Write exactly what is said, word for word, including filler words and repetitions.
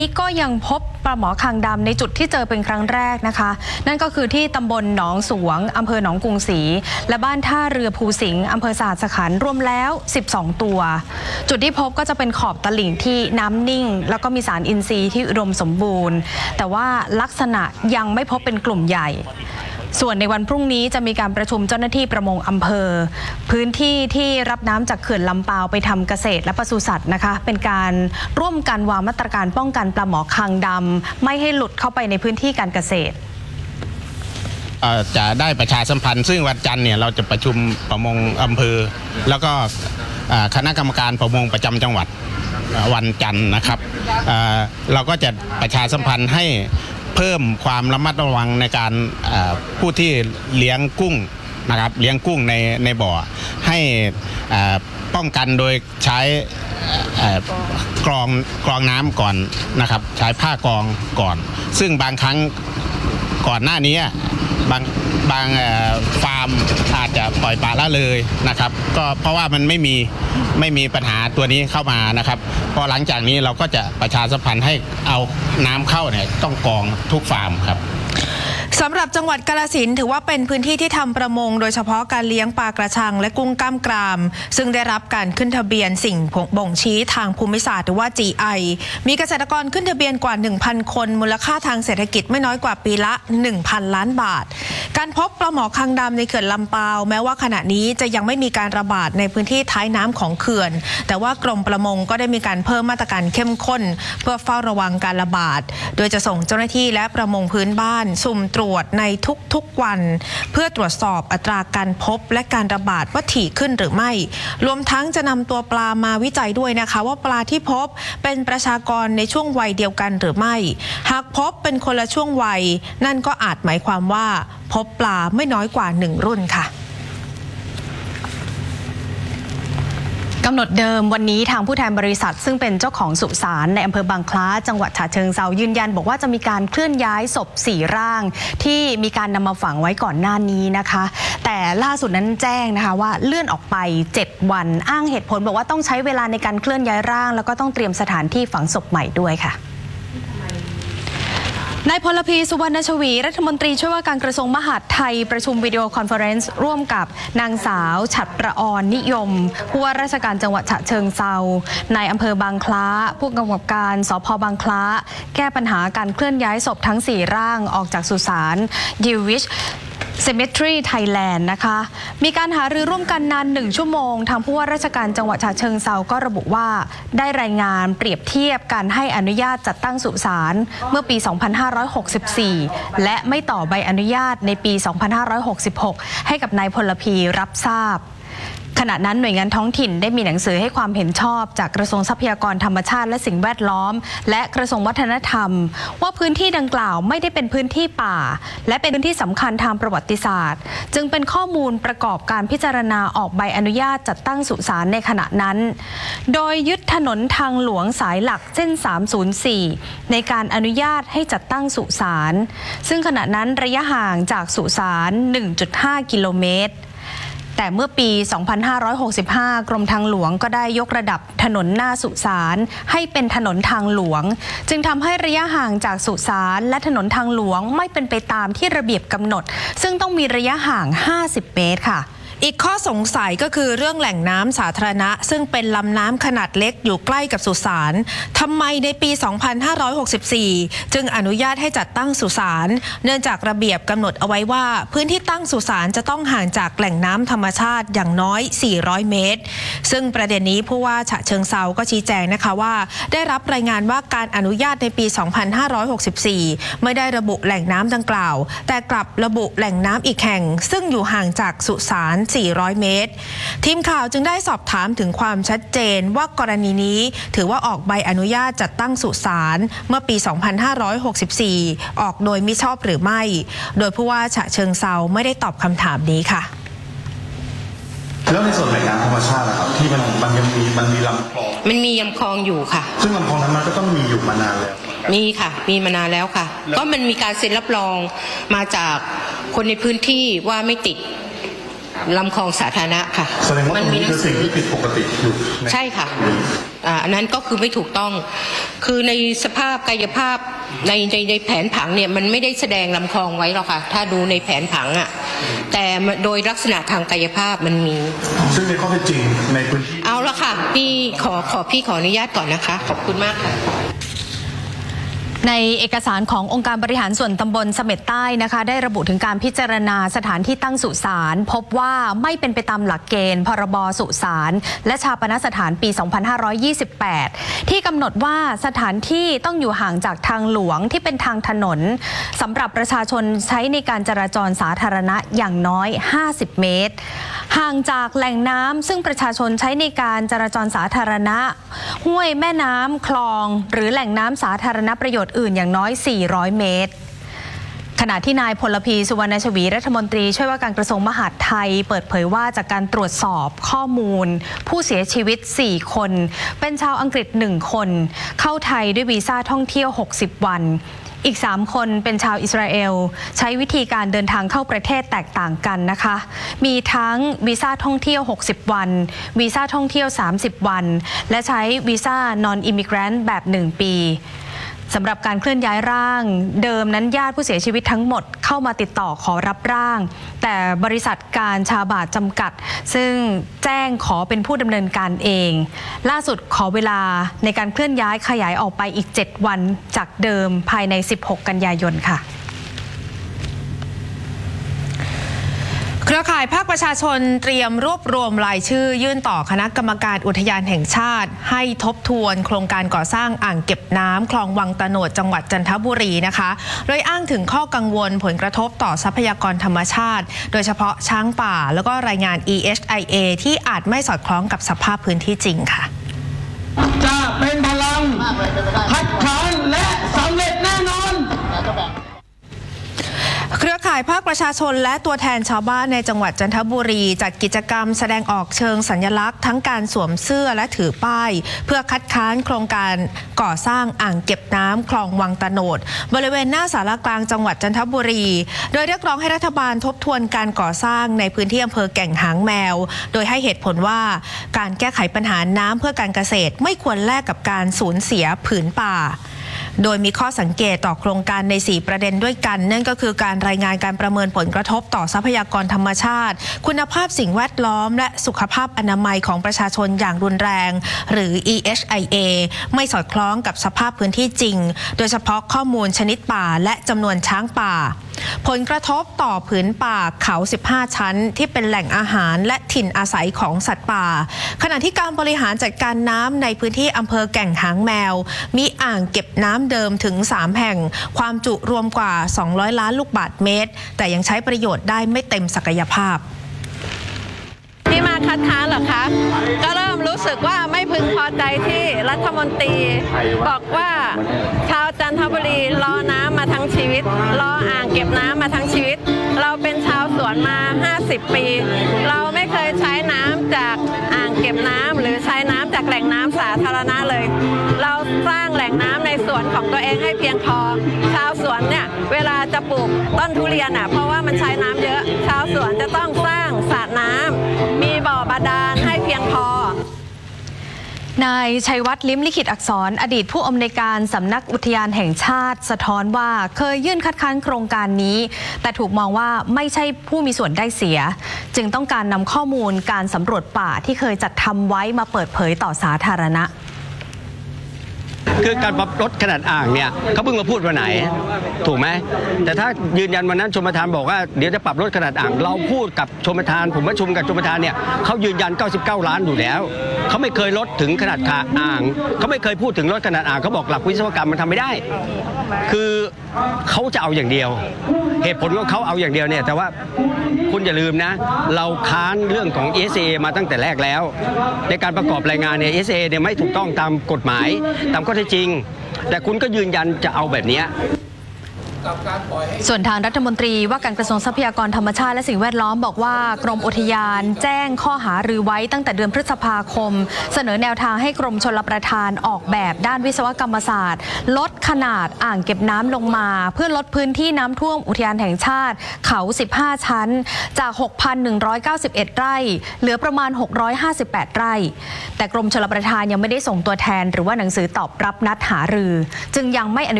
นี่ก็ยังพบปลาหมอคางดำในจุดที่เจอเป็นครั้งแรกนะคะนั่นก็คือที่ตำบลหนองสวงอำเภอหนองกรุงศรีและบ้านท่าเรือภูสิงห์อำเภอสหัสขันธ์รวมแล้วสิบสองตัวจุดที่พบก็จะเป็นขอบตลิ่งที่น้ำนิ่งแล้วก็มีสารอินทรีย์ที่อุดมสมบูรณ์แต่ว่าลักษณะยังไม่พบเป็นกลุ่มใหญ่ส่วนในวันพรุ่งนี้จะมีการประชุมเจ้าหน้าที่ประมงอำเภอพื้นที่ที่รับน้ำจากเขื่อนลำปาวไปทำเกษตรและปศุสัตว์นะคะเป็นการร่วมกันวางมาตรการป้องกันปลาหมอคางดำไม่ให้หลุดเข้าไปในพื้นที่การเกษตรจะได้ประชาสัมพันธ์ซึ่งวันจันทร์เนี่ยเราจะประชุมประมงอำเภอแล้วก็คณะกรรมการประมงประจำจังหวัดวันจันทร์นะครับเราก็จะประชาสัมพันธ์ให้เพิ่มความระมัดระวังในการผู้ที่เลี้ยงกุ้งนะครับเลี้ยงกุ้งในในบ่อให้ป้องกันโดยใช้กรองกรองน้ำก่อนนะครับใช้ผ้ากรองก่อนซึ่งบางครั้งก่อนหน้านี้บางบางฟาร์มอาจจะปล่อยปละละเลยนะครับก็เพราะว่ามันไม่มีไม่มีปัญหาตัวนี้เข้ามานะครับพอหลังจากนี้เราก็จะประชาสัมพันธ์ให้เอาน้ำเข้าเนี่ยต้องกรองทุกฟาร์มครับสำหรับจังหวัดกาฬสินธุ์ถือว่าเป็นพื้นที่ที่ทำประมงโดยเฉพาะการเลี้ยงปลากระชังและกุ้งกล้ามกรามซึ่งได้รับการขึ้นทะเบียนสิ่งบ่งชี้ทางภูมิศาสตร์หรือว่า จี ไอ มีเกษตรกรขึ้นทะเบียนกว่า หนึ่งพัน คนมูลค่าทางเศรษฐกิจไม่น้อยกว่าปีละ หนึ่งพัน ล้านบาทการพบปลาหมอคางดำในเขื่อนลำปาวแม้ว่าขณะนี้จะยังไม่มีการระบาดในพื้นที่ท้ายน้ำของเขื่อนแต่ว่ากรมประมงก็ได้มีการเพิ่มมาตรการเข้มข้นเพื่อเฝ้าระวังการระบาดโดยจะส่งเจ้าหน้าที่และประมงพื้นบ้านสุ่มตรวจในทุกทุกวันเพื่อตรวจสอบอัตราการพบและการระบาดว่าถี่ขึ้นหรือไม่รวมทั้งจะนำตัวปลามาวิจัยด้วยนะคะว่าปลาที่พบเป็นประชากรในช่วงวัยเดียวกันหรือไม่หากพบเป็นคนละช่วงวัยนั่นก็อาจหมายความว่าพบปลาไม่น้อยกว่าหนึ่งรุ่นค่ะกำหนดเดิมวันนี้ทางผู้แทนบริษัทซึ่งเป็นเจ้าของสุสานในอำเภอบางคล้าจังหวัดฉะเชิงเทรายืนยันบอกว่าจะมีการเคลื่อนย้ายศพสี่ร่างที่มีการนำมาฝังไว้ก่อนหน้านี้นะคะแต่ล่าสุดนั้นแจ้งนะคะว่าเลื่อนออกไปเจ็ดวันอ้างเหตุผลบอกว่าต้องใช้เวลาในการเคลื่อนย้ายร่างแล้วก็ต้องเตรียมสถานที่ฝังศพใหม่ด้วยค่ะนายพลพีสุวรรณชวีรัฐมนตรีช่วยว่าการกระทรวงมหาดไทยประชุมวิดีโอคอนเฟอเรนซ์ร่วมกับนางสาวฉัตรประออนนิยมผู้ว่าราชการจังหวัดฉะเชิงเทรานายอำเภอบางคล้าผู้กำกับการสภ.บางคล้าแก้ปัญหาการเคลื่อนย้ายศพทั้งสี่ร่างออกจากสุสานยิวิชCemetery Thailand นะคะมีการหารือร่วมกันนานหนึ่งชั่วโมงทางผู้ว่าราชการจังหวัดฉะเชิงเทราก็ระบุว่าได้รายงานเปรียบเทียบการให้อนุญาตจัดตั้งสุสานเมื่อปี สองพันห้าร้อยหกสิบสี่ และไม่ต่อใบอนุญาตในปี สองพันห้าร้อยหกสิบหก ให้กับนายพลพีรับทราบขณะนั้นหน่วยงานท้องถิ่นได้มีหนังสือให้ความเห็นชอบจากกระทรวงทรัพยากรธรรมชาติและสิ่งแวดล้อมและกระทรวงวัฒนธรรมว่าพื้นที่ดังกล่าวไม่ได้เป็นพื้นที่ป่าและเป็นพื้นที่สำคัญทางประวัติศาสตร์จึงเป็นข้อมูลประกอบการพิจารณาออกใบอนุญาตจัดตั้งสุสานในขณะนั้นโดยยึดถนนทางหลวงสายหลักเส้นสามศูนย์สี่ในการอนุญาตให้จัดตั้งสุสานซึ่งขณะนั้นระยะห่างจากสุสาน หนึ่งจุดห้า กิโลเมตรแต่เมื่อปี สองพันห้าร้อยหกสิบห้า กรมทางหลวงก็ได้ยกระดับถนนหน้าสุสานให้เป็นถนนทางหลวงจึงทำให้ระยะห่างจากสุสานและถนนทางหลวงไม่เป็นไปตามที่ระเบียบกำหนดซึ่งต้องมีระยะห่างห้าสิบเมตรค่ะอีกข้อสงสัยก็คือเรื่องแหล่งน้ำสาธารณะซึ่งเป็นลำน้ำขนาดเล็กอยู่ใกล้กับสุสานทำไมในปี สองพันห้าร้อยหกสิบสี่ จึงอนุญาตให้จัดตั้งสุสานเนื่องจากระเบียบกำหนดเอาไว้ว่าพื้นที่ตั้งสุสานจะต้องห่างจากแหล่งน้ำธรรมชาติอย่างน้อย สี่ร้อย เมตรซึ่งประเด็นนี้ผู้ว่าฉะเชิงเทราก็ชี้แจงนะคะว่าได้รับรายงานว่าการอนุญาตในปี สองพันห้าร้อยหกสิบสี่ ไม่ได้ระบุแหล่งน้ำดังกล่าวแต่กลับระบุแหล่งน้ำอีกแห่งซึ่งอยู่ห่างจากสุสานสี่ร้อย เมตรทีมข่าวจึงได้สอบถามถึงความชัดเจนว่ากรณีนี้ถือว่าออกใบอนุญาตจัดตั้งสุสานเมื่อปี สองพันห้าร้อยหกสิบสี่ ออกโดยมิชอบหรือไม่โดยผู้ว่าฉะเชิงเทราไม่ได้ตอบคำถามนี้ค่ะแล้วในส่วนแหล่งน้ำธรรมชาตินะครับที่มันมันยังมีมันมีลำคลองมันมีลำคลองอยู่ค่ะซึ่งลำคลองนั้นมันก็ต้องมีอยู่มานานแล้วมีค่ะมีมานานแล้วค่ะก็มันมีการเซ็นรับรองมาจากคนในพื้นที่ว่าไม่ติดลำคลองสาธารณะค่ะแสดงว่ามันมีสิ่งที่ผิดปกติอยู่ใช่ค่ะอ่าอันนั้นก็คือไม่ถูกต้องคือในสภาพกายภาพในในในแผนผังเนี่ยมันไม่ได้แสดงลำคลองไว้หรอกค่ะถ้าดูในแผนผังอ่ะแต่โดยลักษณะทางกายภาพมันมีซึ่งในข้อเท็จจริงในพื้นที่เอาละค่ะพี่ขอขอพี่ขออนุญาตก่อนนะคะขอบคุณมากค่ะในเอกสารขององค์การบริหารส่วนตำบลเสม็ดใต้นะคะได้ระบุถึงการพิจารณาสถานที่ตั้งสุสานพบว่าไม่เป็นไปตามหลักเกณฑ์พรบสุสานและชาปนสถานปี สองพันห้าร้อยยี่สิบแปด ที่กำหนดว่าสถานที่ต้องอยู่ห่างจากทางหลวงที่เป็นทางถนนสำหรับประชาชนใช้ในการจราจรสาธารณะอย่างน้อยห้าสิบเมตรห่างจากแหล่งน้ำซึ่งประชาชนใช้ในการจราจรสาธารณะห้วยแม่น้ำคลองหรือแหล่งน้ำสาธารณประโยชน์อื่นอย่างน้อยสี่ร้อยเมตรขณะที่นายพลพีสุวรรณชวีรัฐมนตรีช่วยว่าการกระทรวงมหาดไทยเปิดเผยว่าจากการตรวจสอบข้อมูลผู้เสียชีวิตสี่คนเป็นชาวอังกฤษหนึ่งคนเข้าไทยด้วยวีซ่าท่องเที่ยวหกสิบวันอีกสามคนเป็นชาวอิสราเอลใช้วิธีการเดินทางเข้าประเทศแตกต่างกันนะคะมีทั้งวีซ่าท่องเที่ยวหกสิบวันวีซ่าท่องเที่ยวสามสิบวันและใช้วีซ่านอนอิมิเกรนต์แบบหนึ่งปีสำหรับการเคลื่อนย้ายร่างเดิมนั้นญาติผู้เสียชีวิตทั้งหมดเข้ามาติดต่อขอรับร่างแต่บริษัทการชาบาทจำกัดซึ่งแจ้งขอเป็นผู้ดำเนินการเองล่าสุดขอเวลาในการเคลื่อนย้ายขยายออกไปอีกเจ็ดวันจากเดิมภายในสิบหกกันยายนค่ะเครือข่ายภาคประชาชนเตรียมรวบรวมรายชื่อยื่นต่อคณะกรรมการอุทยานแห่งชาติให้ทบทวนโครงการก่อสร้างอ่างเก็บน้ำคลองวังตะโนดจังหวัดจันทบุรีนะคะโดยอ้างถึงข้อกังวลผลกระทบต่อทรัพยากรธรรมชาติโดยเฉพาะช้างป่าแล้วก็รายงาน อี เอช ไอ เอ ที่อาจไม่สอดคล้องกับสภาพพื้นที่จริงค่ะจะเป็นพลังคัดค้านและสำเร็จแน่นอนเครือข่ายภาคประชาชนและตัวแทนชาวบ้านในจังหวัดจันทบุรีจัดกิจกรรมแสดงออกเชิงสัญลักษณ์ทั้งการสวมเสื้อและถือป้ายเพื่อคัดค้านโครงการก่อสร้างอ่างเก็บน้ำคลองวังตะโนดบริเวณหน้าศาลากลางจังหวัดจันทบุรีโดยเรียกร้องให้รัฐบาลทบทวนการก่อสร้างในพื้นที่อำเภอแก่งหางแมวโดยให้เหตุผลว่าการแก้ไขปัญหาน้ำเพื่อการเกษตรไม่ควรแลกกับการสูญเสียผืนป่าโดยมีข้อสังเกตต่อโครงการในสี่ประเด็นด้วยกันนั่นก็คือการรายงานการประเมินผลกระทบต่อทรัพยากรธรรมชาติคุณภาพสิ่งแวดล้อมและสุขภาพอนามัยของประชาชนอย่างรุนแรงหรือ อี เอช ไอ เอ ไม่สอดคล้องกับสภาพพื้นที่จริงโดยเฉพาะข้อมูลชนิดป่าและจำนวนช้างป่าผลกระทบต่อผืนป่าเขาสิบห้าชั้นที่เป็นแหล่งอาหารและถิ่นอาศัยของสัตว์ป่าขณะที่การบริหารจัดการน้ำในพื้นที่อำเภอแก่งหางแมวมีอ่างเก็บน้ำเดิมถึงสามแห่งความจุรวมกว่าสองร้อยล้านลูกบาศก์เมตรแต่ยังใช้ประโยชน์ได้ไม่เต็มศักยภาพที่มาคัดค้านเหรอคะก็เริ่มรู้สึกว่าไม่พึงพอใจที่รัฐมนตรีบอกว่าชาวจันทบุรีรอน้ำมาทั้งชีวิตรออ่างเก็บน้ำมาทั้งชีวิตเราเป็นชาวสวนมาห้าสิบปีเราไม่เคยใช้น้ำจากอ่างเก็บน้ำหรือใช้น้ำจากแหล่งน้ำสาธารณะเลยเราสร้างแหล่งน้ำในสวนของตัวเองให้เพียงพอชาวสวนเนี่ยเวลาจะปลูกต้นทุเรียนอ่ะเพราะว่ามันใช้น้ำเยอะชาวสวนจะต้องสร้างสระน้ำมีบ่อบาดาลให้เพียงพอนายชัยวัฒน์ลิ้มลิขิตอักษรอดีตผู้อำนวยการสำนักอุทยานแห่งชาติสะท้อนว่าเคยยื่นคัดค้านโครงการนี้แต่ถูกมองว่าไม่ใช่ผู้มีส่วนได้เสียจึงต้องการนำข้อมูลการสำรวจป่าที่เคยจัดทำไว้มาเปิดเผยต่อสาธารณะคือการปรับลดขนาดอ่างเนี่ยเขาเพิ่งมาพูดวันไหนถูกไหมแต่ถ้ายืนยันวันนั้นชมประทานบอกว่าเดี๋ยวจะปรับลดขนาดอ่างเราพูดกับชมประทานผมประชุมกับชมประทานเนี่ยเขายืนยันเก้าสิบเก้าล้านอยู่แล้วเขาไม่เคยลดถึงขนาดขาอ่างเขาไม่เคยพูดถึงลดขนาดอ่างเขาบอกหลักวิศวกรรมมันทำไม่ได้คือเขาจะเอาอย่างเดียวเหตุผลของเขาเอาอย่างเดียวเนี่ยแต่ว่าคุณอย่าลืมนะเราค้านเรื่องของ เอส เอ มาตั้งแต่แรกแล้วในการประกอบรายงานเนี่ย เอส เอ เนี่ยไม่ถูกต้องตามกฎหมายตามข้อเท็จจริงแต่คุณก็ยืนยันจะเอาแบบนี้ส่วนทางรัฐมนตรีว่าการกระทรวงทรัพยากรธรรมชาติและสิ่งแวดล้อมบอกว่ากรมอุทยานแจ้งข้อหารือไว้ตั้งแต่เดือนพฤษภาคมเสนอแนวทางให้กรมชลประทานออกแบบด้านวิศวกรรมศาสตร์ ลดขนาดอ่างเก็บน้ำลงมาเพื่อลดพื้นที่น้ำท่วมอุทยานแห่งชาติเขาสิบห้าชั้นจาก หกพันหนึ่งร้อยเก้าสิบเอ็ด ไร่เหลือประมาณหกร้อยห้าสิบแปด ไร่แต่กรมชลประทานยังไม่ได้ส่งตัวแทนหรือว่าหนังสือตอบรับนัดหารือจึงยังไม่อนุ